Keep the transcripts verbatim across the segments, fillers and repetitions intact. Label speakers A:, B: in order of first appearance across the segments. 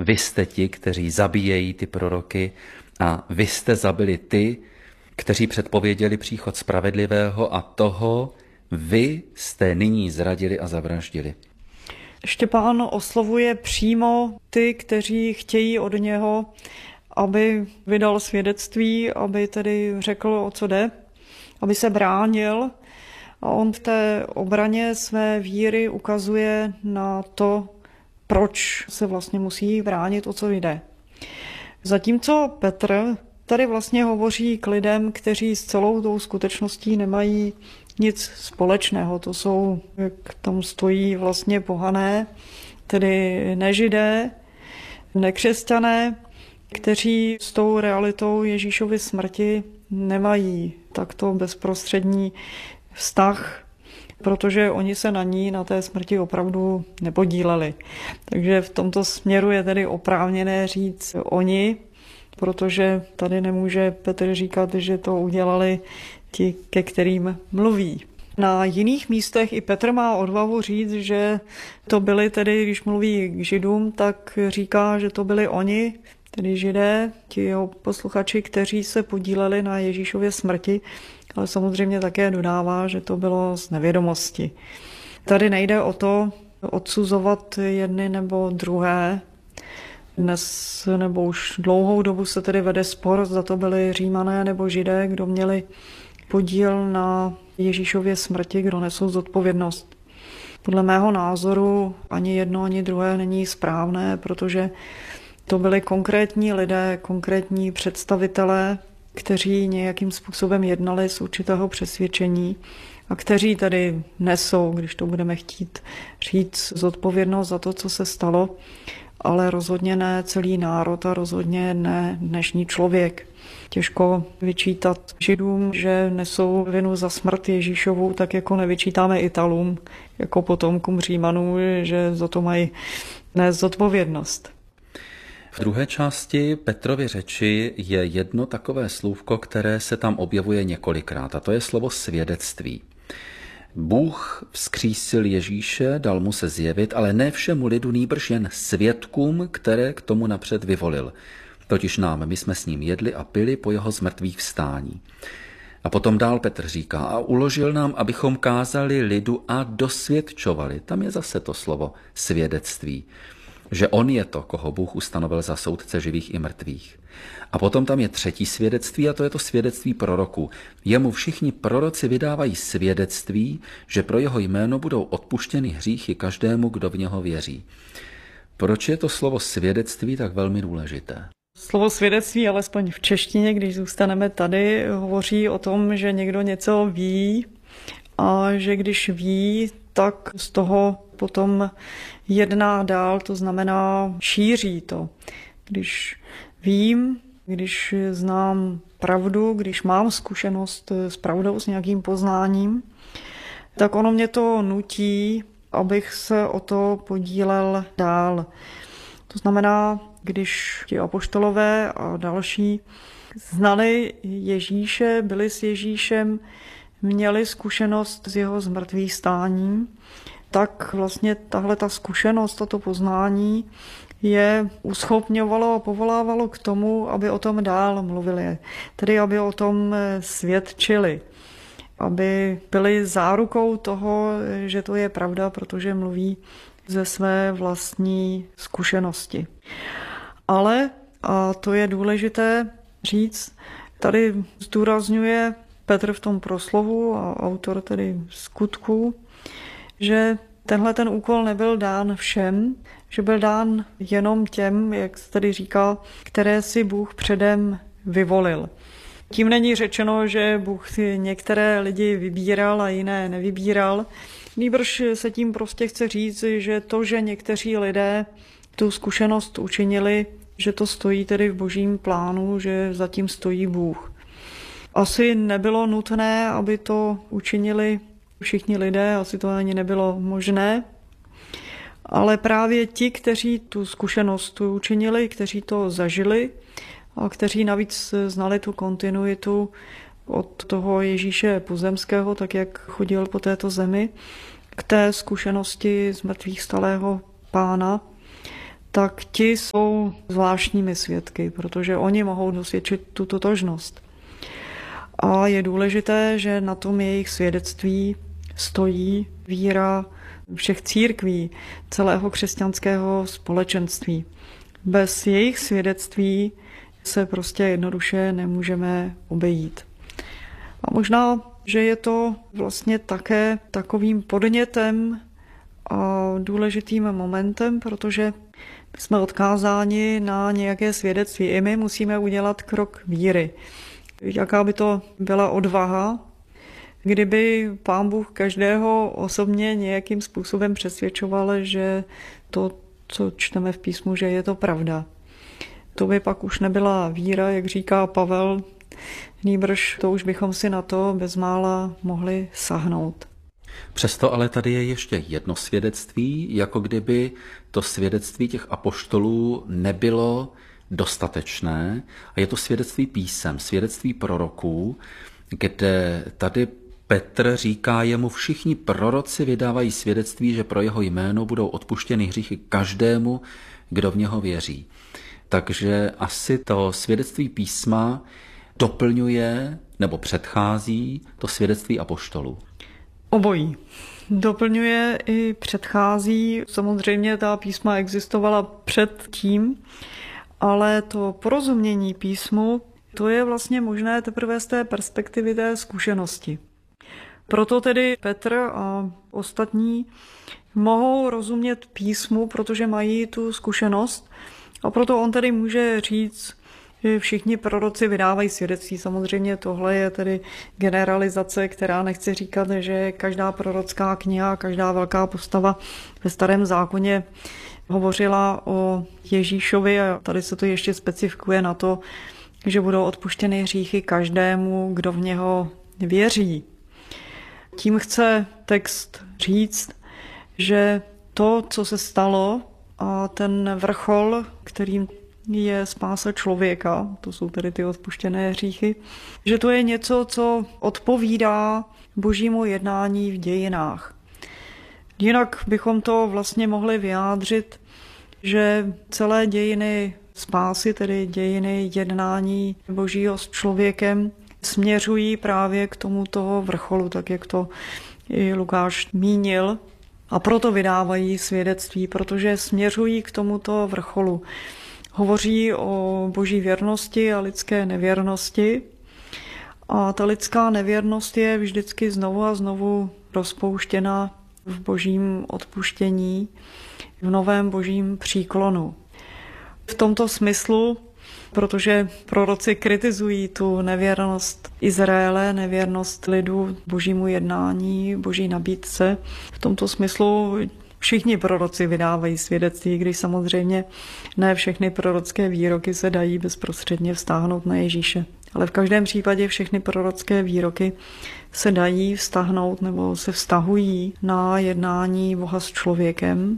A: vy jste ti, kteří zabíjejí ty proroky a vy jste zabili ty, kteří předpověděli příchod spravedlivého a toho vy jste nyní zradili a zavraždili.
B: Štěpán oslovuje přímo ty, kteří chtějí od něho, aby vydal svědectví, aby tedy řekl, o co jde, aby se bránil. A on v té obraně své víry ukazuje na to, proč se vlastně musí bránit, o co jde. Zatímco Petr tady vlastně hovoří k lidem, kteří s celou tou skutečností nemají nic společného. To jsou, jak tam stojí, vlastně pohané, tedy nežidé, nekřesťané, kteří s tou realitou Ježíšovy smrti nemají takto bezprostřední vztah, protože oni se na ní, na té smrti opravdu nepodíleli. Takže v tomto směru je tedy oprávněné říct oni, protože tady nemůže Petr říkat, že to udělali ti, ke kterým mluví. Na jiných místech i Petr má odvahu říct, že to byli tedy, když mluví k Židům, tak říká, že to byli oni, tedy Židé, ti jeho posluchači, kteří se podíleli na Ježíšově smrti, ale samozřejmě také dodává, že to bylo z nevědomosti. Tady nejde o to odsuzovat jedny nebo druhé. Dnes nebo už dlouhou dobu se tedy vede spor, zda to byli Římané nebo Židé, kdo měli podíl na Ježíšově smrti, kdo nesou zodpovědnost. Podle mého názoru ani jedno, ani druhé není správné, protože to byli konkrétní lidé, konkrétní představitelé, kteří nějakým způsobem jednali z určitého přesvědčení a kteří tady nesou, když to budeme chtít říct, zodpovědnost za to, co se stalo, ale rozhodně ne celý národ a rozhodně ne dnešní člověk. Těžko vyčítat Židům, že nesou vinu za smrt Ježíšovu, tak jako nevyčítáme Italům, jako potomkům Římanů, že za to mají nést zodpovědnost.
A: V druhé části Petrovy řeči je jedno takové slůvko, které se tam objevuje několikrát, a to je slovo svědectví. Bůh vzkřísil Ježíše, dal mu se zjevit, ale ne všemu lidu, nýbrž jen svědkům, které k tomu napřed vyvolil. Totiž nám, my jsme s ním jedli a pili po jeho zmrtvých vstání. A potom dál Petr říká, a uložil nám, abychom kázali lidu a dosvědčovali. Tam je zase to slovo svědectví. Že on je to, koho Bůh ustanovil za soudce živých i mrtvých. A potom tam je třetí svědectví a to je to svědectví proroků. Jemu všichni proroci vydávají svědectví, že pro jeho jméno budou odpuštěny hříchy každému, kdo v něho věří. Proč je to slovo svědectví tak velmi důležité?
B: Slovo svědectví, alespoň v češtině, když zůstaneme tady, hovoří o tom, že někdo něco ví a že když ví, tak z toho potom jedná dál, to znamená šíří to. Když vím, když znám pravdu, když mám zkušenost s pravdou, s nějakým poznáním, tak ono mě to nutí, abych se o to podílel dál. To znamená, když ti apoštolové a další znali Ježíše, byli s Ježíšem, měli zkušenost s jeho zmrtvých stáním, tak vlastně tahle ta zkušenost, toto poznání je uschopňovalo a povolávalo k tomu, aby o tom dál mluvili, tedy aby o tom svědčili, aby byli zárukou toho, že to je pravda, protože mluví ze své vlastní zkušenosti. Ale, a to je důležité říct, tady zdůrazňuje Petr v tom proslovu a autor tedy Skutků, že tenhle ten úkol nebyl dán všem, že byl dán jenom těm, jak se tady říká, které si Bůh předem vyvolil. Tím není řečeno, že Bůh si některé lidi vybíral a jiné nevybíral. Nýbrž se tím prostě chce říct, že to, že někteří lidé tu zkušenost učinili, že to stojí tedy v božím plánu, že zatím stojí Bůh. Asi nebylo nutné, aby to učinili všichni lidé, asi to ani nebylo možné, ale právě ti, kteří tu zkušenost učinili, kteří to zažili a kteří navíc znali tu kontinuitu od toho Ježíše pozemského, tak jak chodil po této zemi, k té zkušenosti z mrtvých vstalého Pána, tak ti jsou zvláštními svědky, protože oni mohou dosvědčit tu totožnost. A je důležité, že na tom jejich svědectví stojí víra všech církví, celého křesťanského společenství. Bez jejich svědectví se prostě jednoduše nemůžeme obejít. A možná, že je to vlastně také takovým podnětem a důležitým momentem, protože jsme odkázáni na nějaké svědectví. I my musíme udělat krok víry. Jaká by to byla odvaha, kdyby Pán Bůh každého osobně nějakým způsobem přesvědčoval, že to, co čteme v písmu, že je to pravda. To by pak už nebyla víra, jak říká Pavel, nýbrž to už bychom si na to bezmála mohli sahnout.
A: Přesto ale tady je ještě jedno svědectví, jako kdyby to svědectví těch apoštolů nebylo dostatečné. A je to svědectví písem, svědectví proroků, kde tady Petr říká jemu, všichni proroci vydávají svědectví, že pro jeho jméno budou odpuštěny hříchy každému, kdo v něho věří. Takže asi to svědectví písma doplňuje nebo předchází to svědectví apoštolů.
B: Obojí. Doplňuje i předchází. Samozřejmě ta písma existovala před tím, ale to porozumění písmu, to je vlastně možné teprve z té perspektivy té zkušenosti. Proto tedy Petr a ostatní mohou rozumět písmu, protože mají tu zkušenost, a proto on tedy může říct, že všichni proroci vydávají svědectví. Samozřejmě tohle je tedy generalizace, která nechce říkat, že každá prorocká kniha, každá velká postava ve Starém zákoně hovořila o Ježíšovi a tady se to ještě specifikuje na to, že budou odpuštěny hříchy každému, kdo v něho věří. Tím chce text říct, že to, co se stalo, a ten vrchol, kterým je spása člověka, to jsou tedy ty odpuštěné hříchy, že to je něco, co odpovídá božímu jednání v dějinách. Jinak bychom to vlastně mohli vyjádřit, že celé dějiny spásy, tedy dějiny jednání božího s člověkem, směřují právě k tomuto vrcholu, tak jak to i Lukáš mínil. A proto vydávají svědectví, protože směřují k tomuto vrcholu. Hovoří o boží věrnosti a lidské nevěrnosti. A ta lidská nevěrnost je vždycky znovu a znovu rozpouštěna v božím odpuštění, v novém božím příklonu. V tomto smyslu, protože proroci kritizují tu nevěrnost Izraele, nevěrnost lidu božímu jednání, boží nabídce, v tomto smyslu všichni proroci vydávají svědectví, když samozřejmě ne všechny prorocké výroky se dají bezprostředně vztáhnout na Ježíše. Ale v každém případě všechny prorocké výroky se dají vztahnout nebo se vztahují na jednání Boha s člověkem.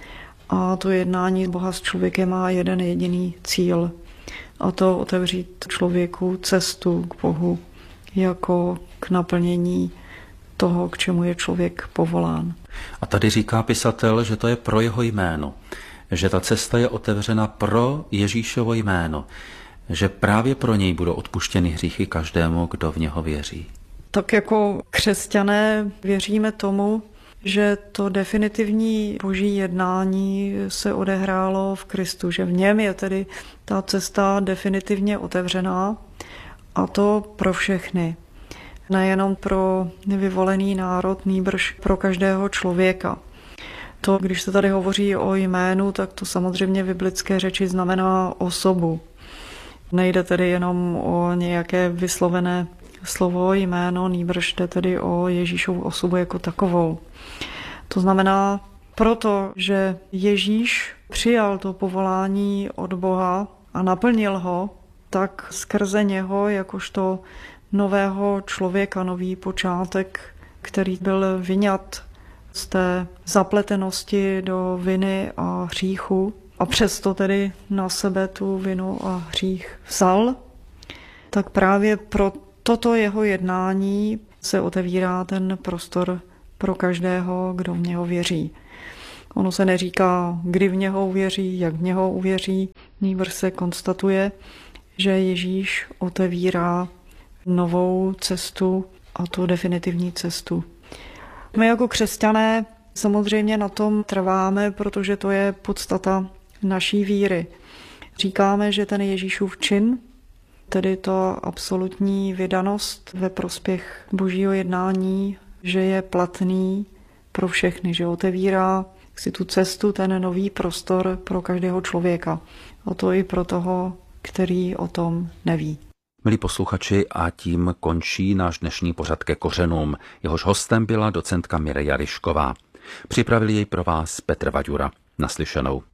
B: A to jednání Boha s člověkem má jeden jediný cíl. A to otevřít člověku cestu k Bohu jako k naplnění toho, k čemu je člověk povolán.
A: A tady říká pisatel, že to je pro jeho jméno, že ta cesta je otevřena pro Ježíšovo jméno, že právě pro něj budou odpuštěny hříchy každému, kdo v něho věří.
B: Tak jako křesťané věříme tomu, že to definitivní boží jednání se odehrálo v Kristu, že v něm je tedy ta cesta definitivně otevřená a to pro všechny. Nejenom pro vyvolený národ, nýbrž pro každého člověka. To, když se tady hovoří o jménu, tak to samozřejmě v biblické řeči znamená osobu. Nejde tedy jenom o nějaké vyslovené slovo, jméno, nýbrž jde tedy o Ježíšovu osobu jako takovou. To znamená, protože Ježíš přijal to povolání od Boha a naplnil ho, tak skrze něho, jakožto nového člověka, nový počátek, který byl vyňat z té zapletenosti do viny a hříchu a přesto tedy na sebe tu vinu a hřích vzal, tak právě pro toto jeho jednání se otevírá ten prostor pro každého, kdo v něho věří. Ono se neříká, kdy v něho uvěří, jak v něho uvěří, nýbrž se konstatuje, že Ježíš otevírá novou cestu, a tu definitivní cestu. My jako křesťané samozřejmě na tom trváme, protože to je podstata naší víry. Říkáme, že ten Ježíšův čin, tedy to absolutní vydanost ve prospěch božího jednání, že je platný pro všechny, že otevírá si tu cestu, ten nový prostor pro každého člověka. A to i pro toho, který o tom neví.
A: Milí posluchači, a tím končí náš dnešní pořad Ke kořenům. Jehož hostem byla docentka Mireja Ryšková. Připravil jej pro vás Petr Vaďura. Naslyšenou.